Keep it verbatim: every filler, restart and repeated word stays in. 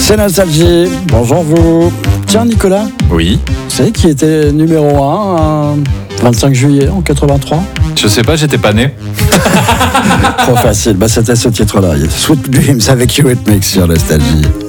C'est Nostalgie. Bonjour vous. Tiens Nicolas. Oui. Vous savez qui était numéro un le vingt-cinq juillet en quatre-vingt-trois? Je sais pas, j'étais pas né. Trop facile. Bah, c'était ce titre-là. Sweet Dreams avec Eurythmics sur Nostalgie.